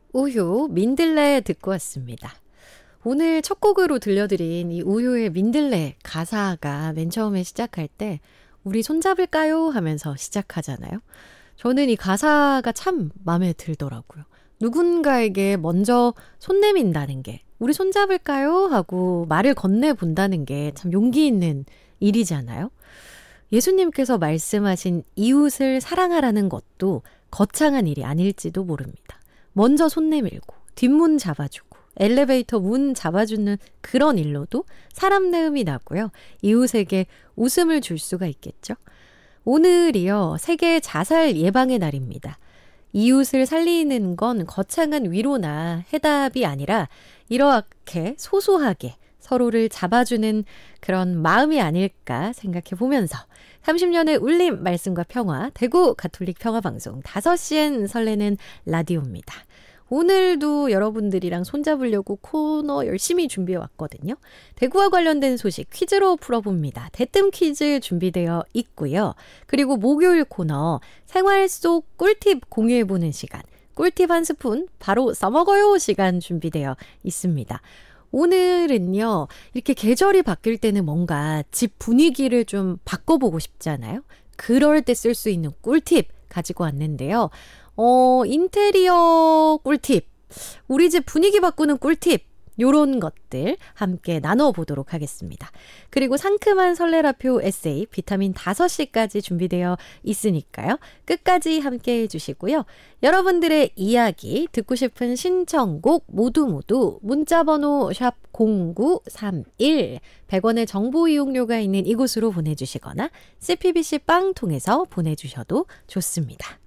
우효 민들레 듣고 왔습니다. 오늘 첫 곡으로 들려드린 이 우효의 민들레 가사가 맨 처음에 시작할 때 우리 손잡을까요? 하면서 시작하잖아요. 저는 이 가사가 참 마음에 들더라고요. 누군가에게 먼저 손 내민다는 게 우리 손잡을까요? 하고 말을 건네본다는 게 참 용기 있는 일이잖아요. 예수님께서 말씀하신 이웃을 사랑하라는 것도 거창한 일이 아닐지도 모릅니다. 먼저 손 내밀고 뒷문 잡아주고 엘리베이터 문 잡아주는 그런 일로도 사람 내음이 나고요. 이웃에게 웃음을 줄 수가 있겠죠. 오늘이요. 세계 자살 예방의 날입니다. 이웃을 살리는 건 거창한 위로나 해답이 아니라 이렇게 소소하게 서로를 잡아주는 그런 마음이 아닐까 생각해 보면서 30년의 울림 말씀과 평화 대구 가톨릭 평화방송 5시엔 설레는 라디오입니다. 오늘도 여러분들이랑 손잡으려고 코너 열심히 준비해 왔거든요. 대구와 관련된 소식 퀴즈로 풀어봅니다. 대뜸 퀴즈 준비되어 있고요. 그리고 목요일 코너 생활 속 꿀팁 공유해보는 시간 꿀팁 한 스푼 바로 써먹어요 시간 준비되어 있습니다. 오늘은요, 이렇게 계절이 바뀔 때는 뭔가 집 분위기를 좀 바꿔보고 싶잖아요. 그럴 때 쓸 수 있는 꿀팁 가지고 왔는데요. 인테리어 꿀팁, 우리 집 분위기 바꾸는 꿀팁, 요런 것들 함께 나눠보도록 하겠습니다. 그리고 상큼한 설레라표 에세이 비타민 5시까지 준비되어 있으니까요. 끝까지 함께 해주시고요. 여러분들의 이야기 듣고 싶은 신청곡 모두 문자번호 샵 0931 100원의 정보 이용료가 있는 이곳으로 보내주시거나 CPBC 빵 통해서 보내주셔도 좋습니다.